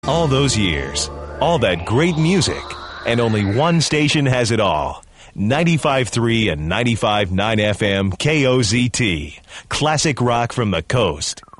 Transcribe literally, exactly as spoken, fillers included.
All those years, all that great music, and only one station has it all. ninety-five point three and ninety-five point nine F M K O Z T. Classic rock from the coast.